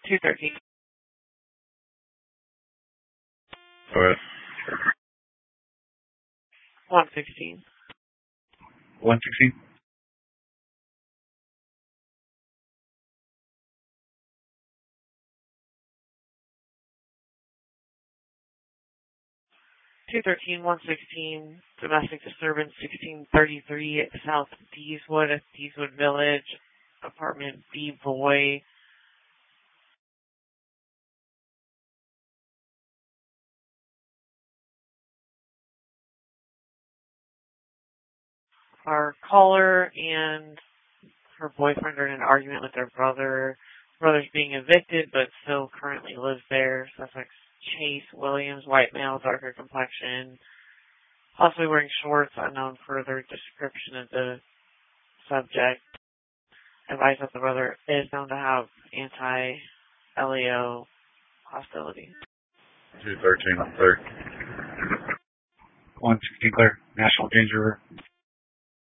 213. Go ahead. 116. 116. 213, 116, domestic disturbance 1633 at South Deeswood at Deeswood Village, apartment B Boy. Our caller and her boyfriend are in an argument with their brother. Brother's being evicted, but still currently lives there. Suspects Chase Williams, white male, darker complexion, possibly wearing shorts. Unknown further description of the subject. Advice that the brother is known to have anti-LEO hostility. 213 on third. 116 clear. National Danger.